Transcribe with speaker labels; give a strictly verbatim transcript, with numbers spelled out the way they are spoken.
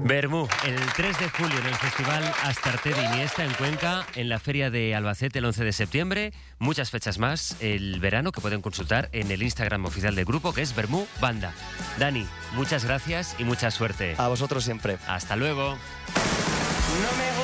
Speaker 1: Bermú, el tres de julio en el Festival Astarte de Iniesta en Cuenca, en la Feria de Albacete el once de septiembre, muchas fechas más el verano que pueden consultar en el Instagram oficial del grupo, que es Bermú Banda. Dani, muchas gracias y mucha suerte.
Speaker 2: A vosotros siempre.
Speaker 1: Hasta luego.
Speaker 3: No me